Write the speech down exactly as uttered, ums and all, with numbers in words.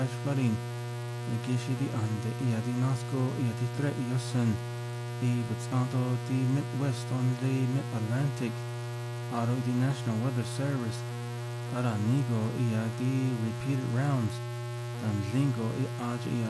flooding. Gishi di ande ia di nasco ia di tre iosen. I Butsanto di Midwest on the Mid-Atlantic. Aro di National Weather Service. Aranigo ia di repeated rounds. Dan lingo i aj ia